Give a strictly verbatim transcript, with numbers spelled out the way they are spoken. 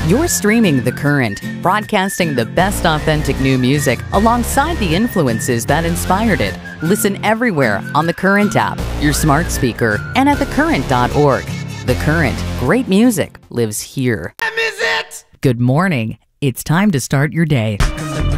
You're streaming The Current, broadcasting the best authentic new music alongside the influences that inspired it. Listen everywhere on The Current app, your smart speaker, and at the current dot org. The Current, great music lives here. Time is it? Good morning. It's time to start your day.